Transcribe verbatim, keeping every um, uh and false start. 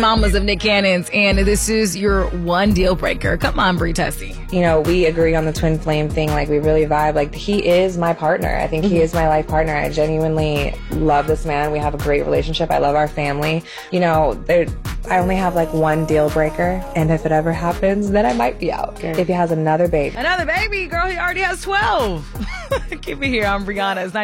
Mamas of Nick Cannon's, and this is your one deal breaker. Come on, Brie Tessie. You know, we agree on the twin flame thing. Like, we really vibe. Like, he is my partner. I think he is my life partner. I genuinely love this man. We have a great relationship. I love our family. You know, there, I only have like one deal breaker, and if it ever happens, then I might be out. Okay. If he has another baby. Another baby? Girl, he already has twelve. Keep it here. I'm Brianna. It's